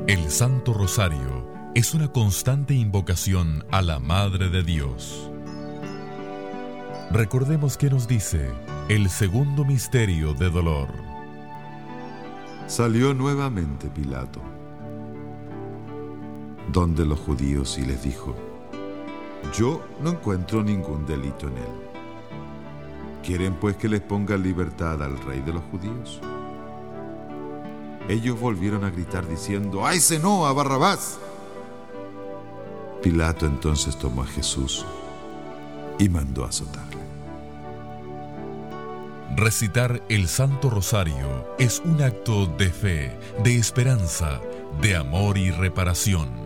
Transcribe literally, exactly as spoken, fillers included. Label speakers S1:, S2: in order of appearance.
S1: El Santo Rosario es una constante invocación a la Madre de Dios. Recordemos que nos dice el segundo misterio de dolor.
S2: Salió nuevamente Pilato, donde los judíos, y les dijo: yo no encuentro ningún delito en él. ¿Quieren pues que les ponga en libertad al rey de los judíos? Ellos volvieron a gritar diciendo: ¡Áise no, a Barrabás! Pilato entonces tomó a Jesús y mandó azotarle.
S1: Recitar el Santo Rosario es un acto de fe, de esperanza, de amor y reparación.